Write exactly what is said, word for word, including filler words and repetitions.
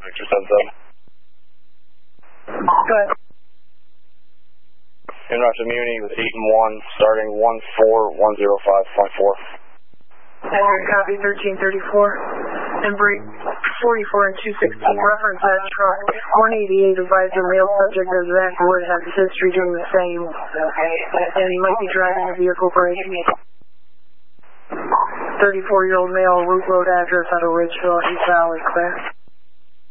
Victor seven seven. Go ahead. Inrush Muni with eight and one, starting one four one zero five point four. Edward, copy thirteen thirty-four. And break forty-four and two sixteen. Reference that truck. one eighty-eight advisor male subject as Zach Wood has history doing the same. And he might be driving a vehicle break. thirty-four year old male, route road address out of Ridgeville, East Valley, clear.